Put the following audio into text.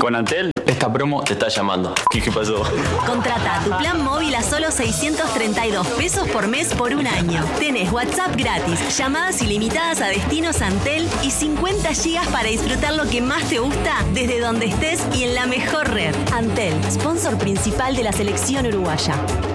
Con Antel, esta promo te está llamando. ¿Qué pasó? Contrata tu plan móvil a solo 632 pesos por mes por un año. Tenés WhatsApp gratis, llamadas ilimitadas a destinos Antel y 50 gigas para disfrutar lo que más te gusta desde donde estés y en la mejor red. Antel, sponsor principal de la selección uruguaya.